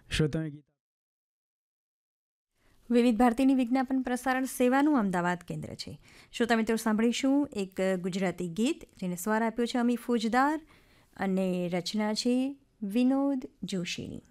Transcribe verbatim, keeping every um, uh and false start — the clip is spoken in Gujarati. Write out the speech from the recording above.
શ્રોતાઓને ગીત વિવિધ ભારતીની વિજ્ઞાપન પ્રસારણ સેવાનું અમદાવાદ કેન્દ્ર છે. શ્રોતા મિત્રો, સાંભળીશું એક ગુજરાતી ગીત જેને સ્વર આપ્યો છે અમી ફોજદાર અને રચના છે વિનોદ જોશીની.